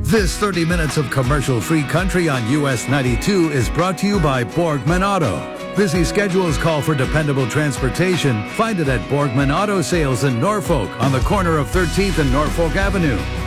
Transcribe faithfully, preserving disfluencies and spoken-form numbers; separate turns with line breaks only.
This thirty minutes of commercial-free country on U S ninety-two is brought to you by Borgman Auto. Busy schedules call for dependable transportation. Find it at Borgman Auto Sales in Norfolk on the corner of thirteenth and Norfolk Avenue.